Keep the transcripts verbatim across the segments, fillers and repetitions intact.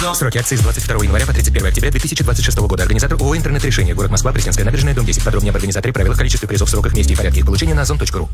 Сроки акции с двадцать второго января по тридцать первое октября две тысячи двадцать шестого года. Организатор ООО «Интернет-решение». Город Москва, Пресненская набережная, дом десять. Подробнее об организаторе, правилах, количестве призов, сроках, месте и порядке их получения на озон точка ру.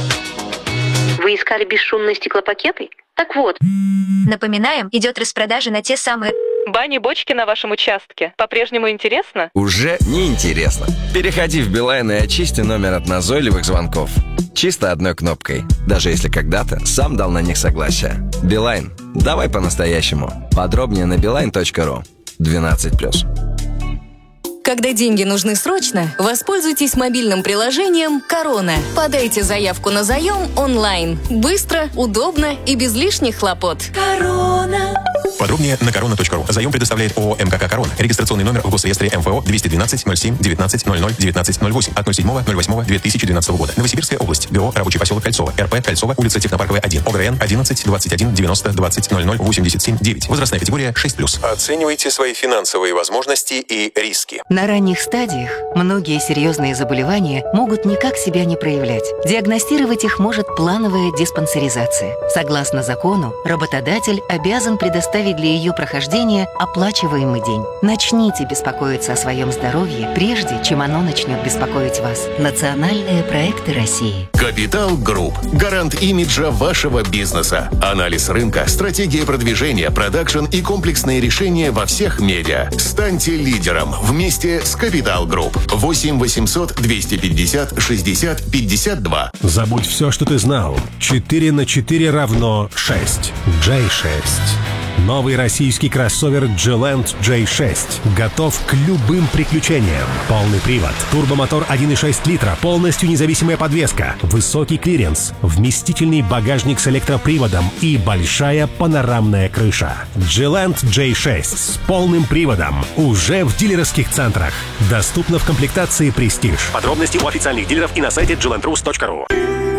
Вы искали бесшумные стеклопакеты? Так вот. Напоминаем, идет распродажа на те самые... Бани-бочки на вашем участке. По-прежнему интересно? Уже не интересно. Переходи в Билайн и очисти номер от назойливых звонков. Чисто одной кнопкой. Даже если когда-то сам дал на них согласие. Билайн. Давай по-настоящему. Подробнее на билайн точка ру. двенадцать плюс. Когда деньги нужны срочно, воспользуйтесь мобильным приложением «Корона». Подайте заявку на заем онлайн. Быстро, удобно и без лишних хлопот. Корона. Подробнее на корона точка ру. Заем предоставляет ООО «МКК Корона». Регистрационный номер в Госреестре МФО двести двенадцать ноль семь девятнадцать ноль ноль девятнадцать ноль восемь от ноль седьмого ноль восьмого две тысячи двенадцатого года. Новосибирская область. ГО «Рабочий поселок Кольцово». РП Кольцово. Улица Технопарковая, один. ОГРН одиннадцать двадцать один девяносто двадцать ноль ноль восемьдесят семь девять. Возрастная категория шесть плюс. Оценивайте свои финансовые возможности и риски. На ранних стадиях многие серьезные заболевания могут никак себя не проявлять. Диагностировать их может плановая диспансеризация. Согласно закону, работодатель обязан предоставить для ее прохождения оплачиваемый день. Начните беспокоиться о своем здоровье, прежде чем оно начнет беспокоить вас. Национальные проекты России. Капитал Групп. Гарант имиджа вашего бизнеса. Анализ рынка, стратегия продвижения, продакшн и комплексные решения во всех медиа. Станьте лидером вместе с Капитал Групп. восемь восемьсот двести пятьдесят шестьдесят пятьдесят два. Забудь все, что ты знал. четыре на четыре равно шесть. джей шесть. Новый российский кроссовер G-Land джей шесть готов к любым приключениям. Полный привод, турбомотор один и шесть литра, полностью независимая подвеска, высокий клиренс, вместительный багажник с электроприводом и большая панорамная крыша. G-Land джей шесть с полным приводом уже в дилерских центрах. Доступно в комплектации Prestige. Подробности у официальных дилеров и на сайте джи ленд рус точка ру.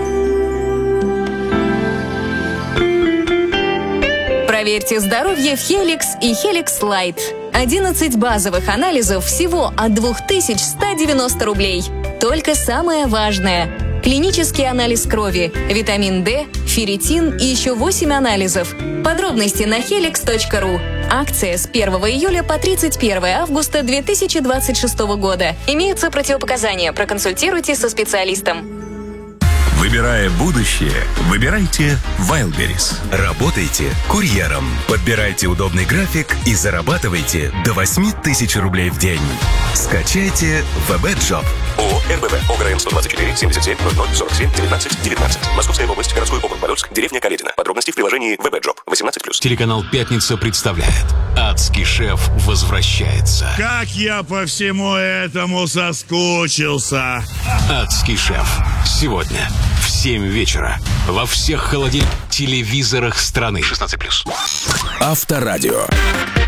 Проверьте здоровье в Helix и Helix Light. одиннадцать базовых анализов всего от две тысячи сто девяносто рублей. Только самое важное. Клинический анализ крови, витамин D, ферритин и еще восемь анализов. Подробности на хеликс точка ру. Акция с первого июля по тридцать первое августа две тысячи двадцать шестого года. Имеются противопоказания. Проконсультируйтесь со специалистом. Выбирая будущее, выбирайте Wildberries. Работайте курьером. Подбирайте удобный график и зарабатывайте до восемь тысяч рублей в день. Скачайте ВБ-джоб. ООО РББ. ОГРН сто двадцать четыре семьдесят семь ноль ноль сорок семь девятнадцать девятнадцать. Московская область. Городской округ Подольск. Деревня Каледина. Подробности в приложении ВБ-джоб. восемнадцать плюс. Телеканал «Пятница» представляет. Адский шеф возвращается. Как я по всему этому соскучился. Адский шеф. Сегодня в семь вечера. Во всех холодильных телевизорах страны. шестнадцать плюс. Авторадио.